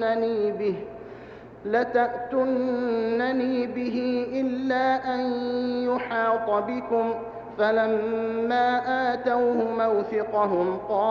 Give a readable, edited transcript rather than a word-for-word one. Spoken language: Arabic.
لتأتونني به إلا أن يحاط بكم. فلما آتوه موثقهم